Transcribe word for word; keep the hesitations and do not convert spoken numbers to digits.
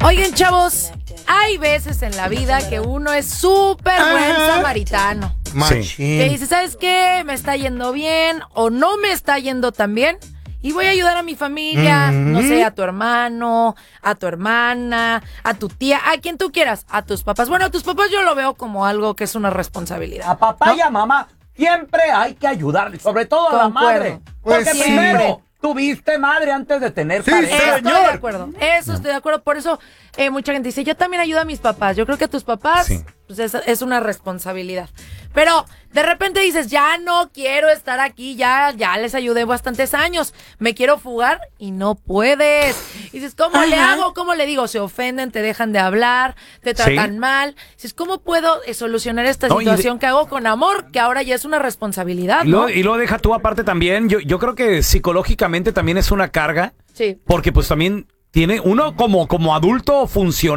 Oigan, chavos, hay veces en la vida que uno es súper buen samaritano. Sí. Que dice, ¿sabes qué? Me está yendo bien o no me está yendo tan bien. Y voy a ayudar a mi familia, mm-hmm. no sé, a tu hermano, a tu hermana, a tu tía, a quien tú quieras, a tus papás. Bueno, a tus papás yo lo veo como algo que es una responsabilidad. A papá ¿no? y a mamá siempre hay que ayudarle, sobre todo a la madre. Pues porque sí. primero tuviste madre antes de tener Sí, pareja. Estoy señor. de acuerdo, eso estoy de acuerdo. Por eso eh, mucha gente dice, yo también ayudo a mis papás. Yo creo que a tus papás Sí. pues es, es una responsabilidad. Pero de repente dices, ya no quiero estar aquí, ya, ya les ayudé bastantes años, me quiero fugar y no puedes. Y dices, ¿cómo Ajá. le hago? ¿Cómo le digo? Se ofenden, te dejan de hablar, te tratan Sí. mal. Dices, ¿cómo puedo eh, solucionar esta No, y situación de- que hago con amor? Que ahora ya es una responsabilidad, Y ¿no? lo, y lo deja tú aparte también. Yo, yo creo que psicológicamente también es una carga. Sí. Porque pues también tiene uno como, como adulto funcional.